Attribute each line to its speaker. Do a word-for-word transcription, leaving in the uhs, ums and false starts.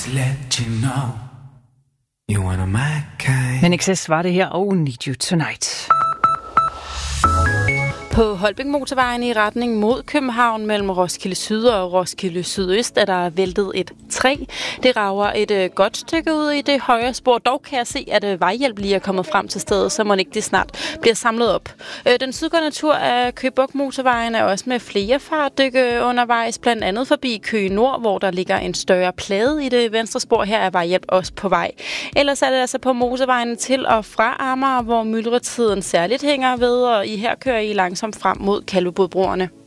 Speaker 1: Let you know you wanna my kind.
Speaker 2: Men Excess var det her, og Need You Tonight.
Speaker 3: På Holbæk Motorvejen i retning mod København mellem Roskilde Syd og Roskilde Sydøst er der væltet et træ. Det rager et øh, godt stykke ud i det højre spor. Dog kan jeg se, at øh, vejhjælp lige er kommet frem til stedet, så må ikke det snart bliver samlet op. Øh, den sydgående tur af Køge Bugt Motorvejen er også med flere fartdykke undervejs, blandt andet forbi Køge Nord, hvor der ligger en større plade i det venstre spor. Her er vejhjælp også på vej. Ellers er det altså på motorvejen til og fra Amager, hvor myldretiden særligt hænger ved, og I her kører I langsomt frem mod Kalvebodbroerne.